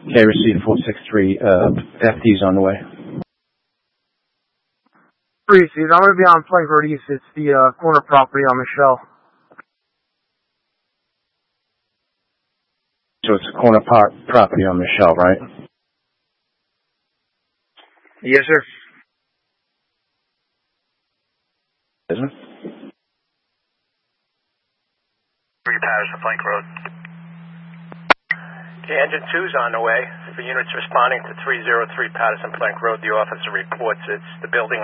Okay, received 463. FD's on the way. Received. I'm going to be on Plank Road East. It's the corner property on Michelle. So it's a corner property on Michelle, right? Yes, sir. Isn't it? 3 Patterson Plank Road. Okay, engine 2's on the way. For units responding to 303 Patterson Plank Road, the officer reports it's the building